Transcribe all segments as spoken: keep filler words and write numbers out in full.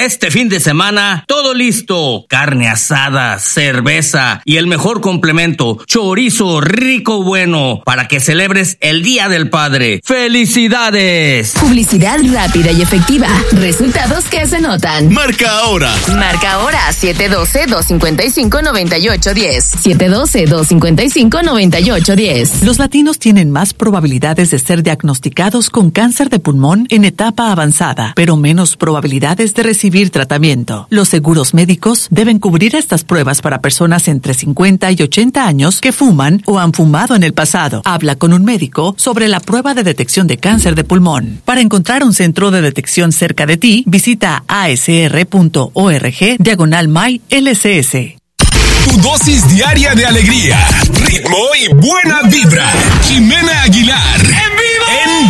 Este fin de semana, todo listo. Carne asada, cerveza y el mejor complemento, chorizo rico bueno, para que celebres el Día del Padre. ¡Felicidades! Publicidad rápida y efectiva. Resultados que se notan. Marca ahora. Marca ahora siete uno dos, dos cinco cinco, nueve ocho uno cero. siete uno dos, dos cinco cinco, nueve ocho uno cero. Los latinos tienen más probabilidades de ser diagnosticados con cáncer de pulmón en etapa avanzada, pero menos probabilidades de recibir tratamiento. Los seguros médicos deben cubrir estas pruebas para personas entre cincuenta y ochenta años que fuman o han fumado en el pasado. Habla con un médico sobre la prueba de detección de cáncer de pulmón. Para encontrar un centro de detección cerca de ti, visita asr.org diagonal my lcs. Tu dosis diaria de alegría, ritmo y buena vibra. Jimena Aguilar. ¡En vivo! ¡En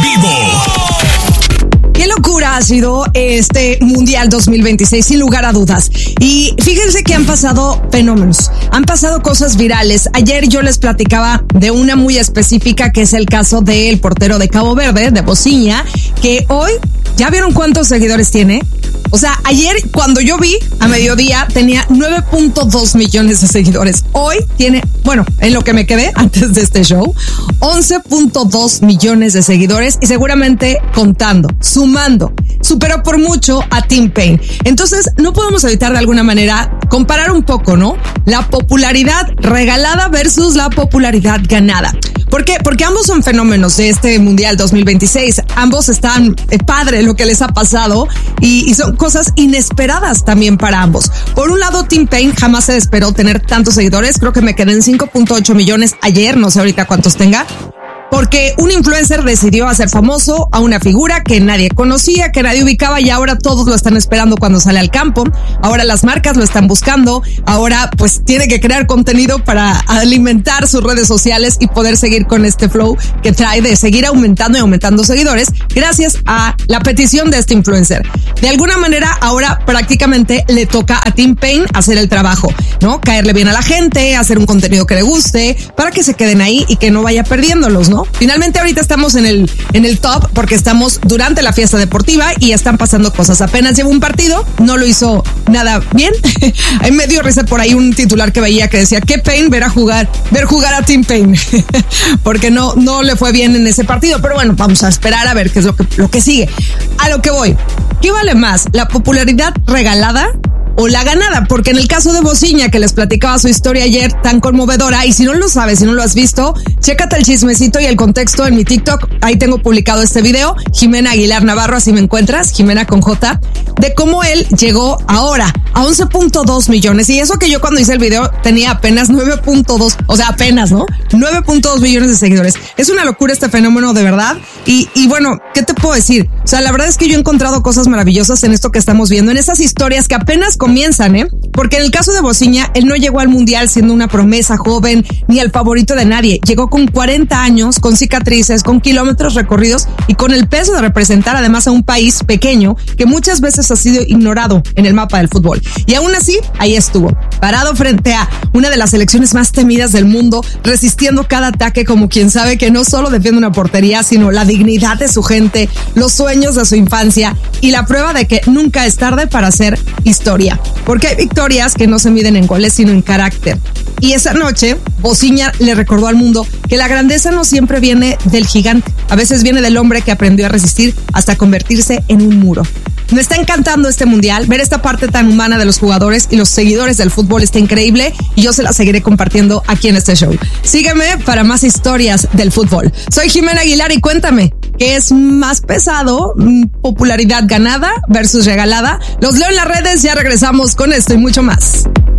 vivo! Qué locura ha sido este Mundial dos mil veintiséis, sin lugar a dudas. Y fíjense que han pasado fenómenos, han pasado cosas virales. Ayer yo les platicaba de una muy específica, que es el caso del portero de Cabo Verde, de Bociña, que hoy, ¿ya vieron cuántos seguidores tiene? O sea, ayer cuando yo vi a mediodía tenía nueve punto dos millones de seguidores. Hoy tiene, bueno, en lo que me quedé antes de este show, once punto dos millones de seguidores y seguramente contando, sumando. Superó por mucho a T-Pain. Entonces, no podemos evitar de alguna manera comparar un poco, ¿no? La popularidad regalada versus la popularidad ganada. ¿Por qué? Porque ambos son fenómenos de este Mundial dos mil veintiséis. Ambos están eh, padre lo que les ha pasado y, y son cosas inesperadas también para ambos. Por un lado, T-Pain jamás se esperó tener tantos seguidores. Creo que me quedé en cinco punto ocho millones ayer, no sé ahorita cuántos tenga. Porque un influencer decidió hacer famoso a una figura que nadie conocía, que nadie ubicaba, y ahora todos lo están esperando cuando sale al campo. Ahora las marcas lo están buscando. Ahora pues tiene que crear contenido para alimentar sus redes sociales y poder seguir con este flow que trae de seguir aumentando y aumentando seguidores gracias a la petición de este influencer. De alguna manera ahora prácticamente le toca a T-Pain hacer el trabajo, ¿no? Caerle bien a la gente, hacer un contenido que le guste para que se queden ahí y que no vaya perdiéndolos, ¿no? Finalmente ahorita estamos en el en el top porque estamos durante la fiesta deportiva y están pasando cosas. Apenas lleva un partido, no lo hizo nada bien. Ahí me dio risa por ahí un titular que veía que decía: qué pain ver a jugar, ver jugar a T-Pain, porque no, no le fue bien en ese partido. Pero bueno, vamos a esperar a ver qué es lo que, lo que sigue. A lo que voy, ¿qué vale más? ¿La popularidad regalada o la ganada? Porque en el caso de Bociña, que les platicaba su historia ayer tan conmovedora, y si no lo sabes, si no lo has visto, chécate el chismecito y el contexto en mi TikTok. Ahí tengo publicado este video, Jimena Aguilar Navarro, así me encuentras, Jimena con J, de cómo él llegó ahora a once punto dos millones. Y eso que yo cuando hice el video tenía apenas nueve punto dos, o sea, apenas, ¿no? nueve punto dos millones de seguidores. Es una locura este fenómeno, de verdad. Y, y bueno, ¿qué te puedo decir? O sea, la verdad es que yo he encontrado cosas maravillosas en esto que estamos viendo, en esas historias que apenas comienzan, ¿eh? Porque en el caso de Bociña, él no llegó al mundial siendo una promesa joven ni el favorito de nadie. Llegó con cuarenta años, con cicatrices, con kilómetros recorridos y con el peso de representar además a un país pequeño que muchas veces ha sido ignorado en el mapa del fútbol. Y aún así, ahí estuvo, parado frente a una de las selecciones más temidas del mundo, resistiendo cada ataque como quien sabe que no solo defiende una portería, sino la dignidad de su gente, los sueños de su infancia y la prueba de que nunca es tarde para hacer historia. Porque hay victorias que no se miden en goles, sino en carácter. Y esa noche, Bociña le recordó al mundo que la grandeza no siempre viene del gigante. A veces viene del hombre que aprendió a resistir hasta convertirse en un muro. Me está encantando este mundial. Ver esta parte tan humana de los jugadores y los seguidores del fútbol está increíble y yo se la seguiré compartiendo aquí en este show. Sígueme para más historias del fútbol. Soy Jimena Aguilar y cuéntame, ¿qué es más pesado? ¿Popularidad ganada versus regalada? Los leo en las redes, ya regresamos con esto y mucho más.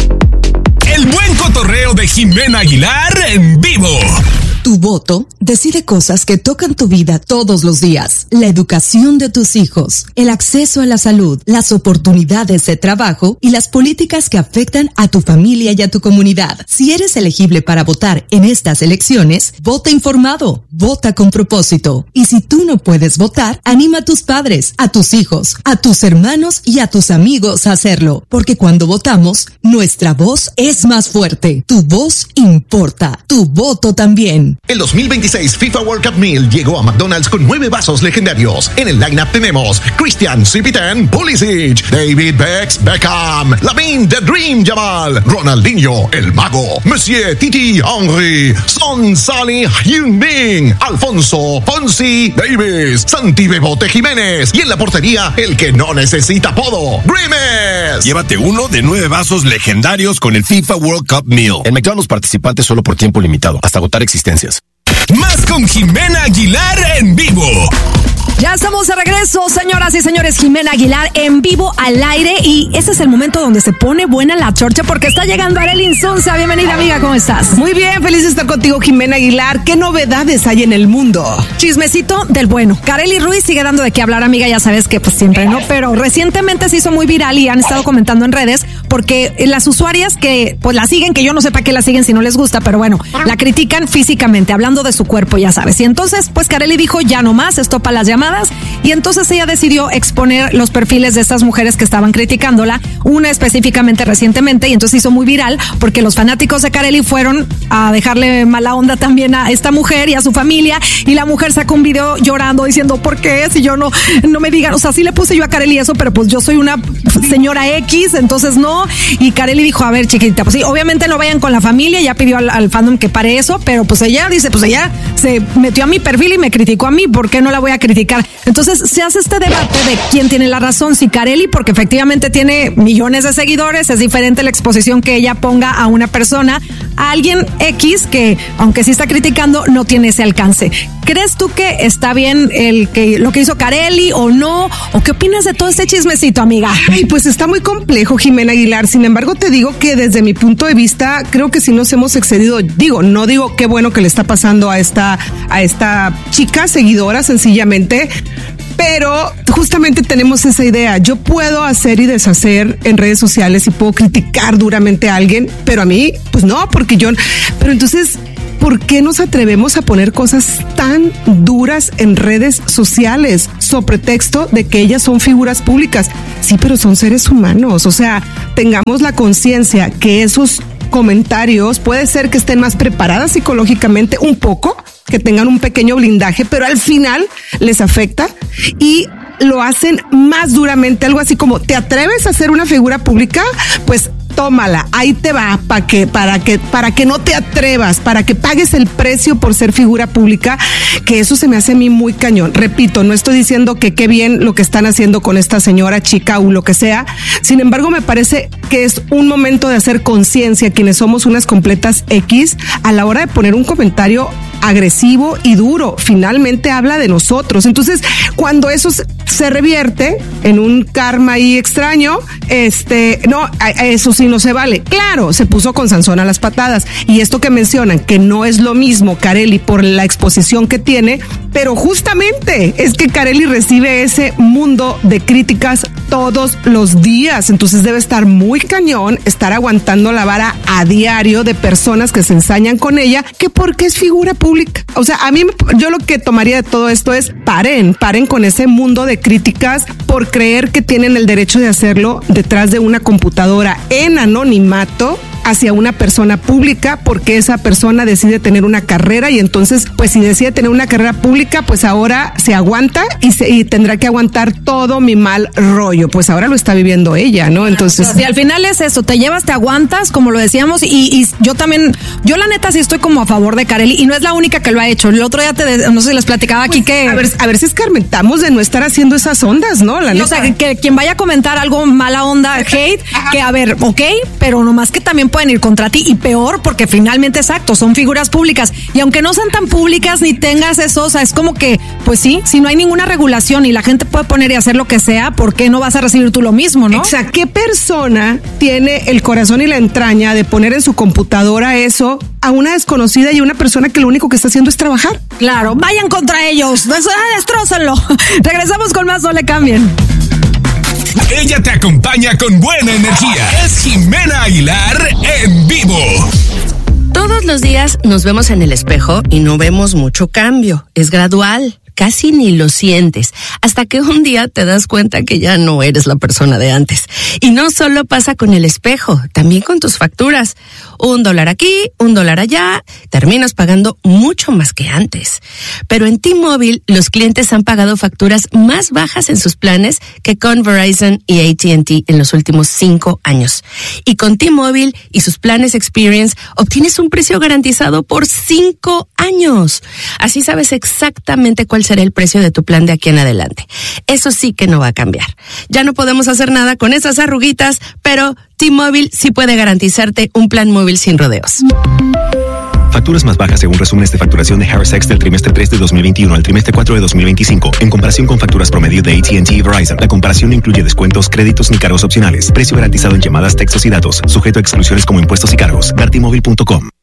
El buen cotorreo de Jimena Aguilar en vivo. Tu voto decide cosas que tocan tu vida todos los días. La educación de tus hijos, el acceso a la salud, las oportunidades de trabajo y las políticas que afectan a tu familia y a tu comunidad. Si eres elegible para votar en estas elecciones, vota informado, vota con propósito. Y si tú no puedes votar, anima a tus padres, a tus hijos, a tus hermanos y a tus amigos a hacerlo. Porque cuando votamos, nuestra voz es más fuerte. Tu voz importa, tu voto también. Meal. El dos mil veintiséis FIFA World Cup Meal llegó a McDonald's con nueve vasos legendarios. En el lineup tenemos Christian Cipitan Pulisic, David Bex Beckham, Lamine The Dream Jamal, Ronaldinho El Mago, Monsieur Titi Henry, Son Sally Heung-min, Alfonso Fonsi Davis, Santi Bebote Jiménez y en la portería el que no necesita apodo, Grimes. Llévate uno de nueve vasos legendarios con el FIFA World Cup Meal. En McDonald's participantes solo por tiempo limitado, hasta agotar existencias. Más con Jimena Aguilar en vivo. Ya estamos de regreso, señoras y señores. Jimena Aguilar en vivo al aire. Y este es el momento donde se pone buena la chorcha porque está llegando Arely Insunza. Bienvenida, amiga, ¿cómo estás? Muy bien, feliz de estar contigo, Jimena Aguilar. ¿Qué novedades hay en el mundo? Chismecito del bueno. Karely Ruiz sigue dando de qué hablar, amiga. Ya sabes que pues siempre, ¿no? Pero recientemente se hizo muy viral y han estado comentando en redes porque las usuarias que pues la siguen, que yo no sé para qué la siguen si no les gusta, pero bueno, la critican físicamente, hablando de su cuerpo, ya sabes. Y entonces, pues Karely dijo, ya no más, esto para las llamadas. Y entonces ella decidió exponer los perfiles de estas mujeres que estaban criticándola, una específicamente recientemente, y entonces hizo muy viral porque los fanáticos de Karely fueron a dejarle mala onda también a esta mujer y a su familia, y la mujer sacó un video llorando diciendo, ¿por qué? Si yo no, no me digan, o sea, sí le puse yo a Karely eso, pero pues yo soy una señora X, entonces no. Y Karely dijo, a ver, chiquita, pues sí, obviamente no vayan con la familia, ya pidió al, al fandom que pare eso, pero pues ella dice, pues ella se metió a mi perfil y me criticó a mí, ¿por qué no la voy a criticar? Entonces se hace este debate de quién tiene la razón, si Karely, porque efectivamente tiene millones de seguidores, es diferente la exposición que ella ponga a una persona, a alguien X que, aunque sí está criticando, no tiene ese alcance. ¿Crees tú que está bien el que lo que hizo Karely o no? ¿O qué opinas de todo este chismecito, amiga? Ay, pues está muy complejo, Jimena Aguilar. Sin embargo, te digo que desde mi punto de vista, creo que sí nos hemos excedido. Digo, no digo qué bueno que le está pasando a esta, a esta chica seguidora, sencillamente. Pero justamente tenemos esa idea. Yo puedo hacer y deshacer en redes sociales y puedo criticar duramente a alguien, pero a mí, pues no, porque yo... Pero entonces, ¿por qué nos atrevemos a poner cosas tan duras en redes sociales sobre pretexto de que ellas son figuras públicas? Sí, pero son seres humanos. O sea, tengamos la conciencia que esos comentarios puede ser que estén más preparadas psicológicamente un poco, que tengan un pequeño blindaje, pero al final les afecta y lo hacen más duramente, algo así como, ¿te atreves a ser una figura pública? Pues tómala, ahí te va, para que, para que, para que no te atrevas, para que pagues el precio por ser figura pública, que eso se me hace a mí muy cañón. Repito, no estoy diciendo que qué bien lo que están haciendo con esta señora, chica o lo que sea, sin embargo me parece que es un momento de hacer conciencia quienes somos unas completas X a la hora de poner un comentario agresivo y duro. Finalmente habla de nosotros. Entonces, cuando eso se revierte en un karma ahí extraño, este, no, eso sí no se vale. Claro, se puso con Sansón a las patadas. Y esto que mencionan, que no es lo mismo Karely por la exposición que tiene, pero justamente es que Karely recibe ese mundo de críticas todos los días. Entonces debe estar muy cañón estar aguantando la vara a diario de personas que se ensañan con ella, que porque es figura pública. O sea, a mí, yo lo que tomaría de todo esto es paren, paren con ese mundo de críticas por creer que tienen el derecho de hacerlo detrás de una computadora en anonimato hacia una persona pública, porque esa persona decide tener una carrera y entonces, pues si decide tener una carrera pública, pues ahora se aguanta y, se, y tendrá que aguantar todo mi mal rollo. Pues ahora lo está viviendo ella, ¿no? Entonces... Y al final es eso, te llevas, te aguantas, como lo decíamos, y, y yo también, yo la neta sí estoy como a favor de Karely, y no es la única que lo ha hecho. El otro día te, no sé si les platicaba aquí pues, que... A ver, a ver si escarmentamos de no estar haciendo esas ondas, ¿no? La neta. O sea, que, que quien vaya a comentar algo mala onda, hate, Ajá. que a ver, ok, pero nomás que también pueden ir contra ti, y peor porque finalmente, exacto, son figuras públicas, y aunque no sean tan públicas ni tengas eso, o sea, es como que, pues sí, si no hay ninguna regulación y la gente puede poner y hacer lo que sea, ¿por qué no vas a recibir tú lo mismo, no? Exacto. ¿Qué persona tiene el corazón y la entraña de poner en su computadora eso a una desconocida y a una persona que lo único que está haciendo es trabajar? Claro, vayan contra ellos, destrózanlo. Regresamos con más, no le cambien. Ella te acompaña con buena energía. Es Jimena Aguilar en vivo. Todos los días nos vemos en el espejo y no vemos mucho cambio. Es gradual. casi ni lo sientes, hasta que un día te das cuenta que ya no eres la persona de antes. Y no solo pasa con el espejo, también con tus facturas. Un dólar aquí, un dólar allá, terminas pagando mucho más que antes. Pero en T-Mobile, los clientes han pagado facturas más bajas en sus planes que con Verizon y A T and T en los últimos cinco años. Y con T-Mobile y sus planes Experience, obtienes un precio garantizado por cinco años. Así sabes exactamente cuál será el precio de tu plan de aquí en adelante. Eso sí que no va a cambiar. Ya no podemos hacer nada con esas arruguitas, pero T-Mobile sí puede garantizarte un plan móvil sin rodeos. Facturas más bajas según resúmenes de facturación de Harris X del trimestre tres de dos mil veintiuno al trimestre cuatro de dos mil veinticinco. En comparación con facturas promedio de A T and T y Verizon, la comparación no incluye descuentos, créditos ni cargos opcionales. Precio garantizado en llamadas, textos y datos. Sujeto a exclusiones como impuestos y cargos. Ver T Mobile punto com.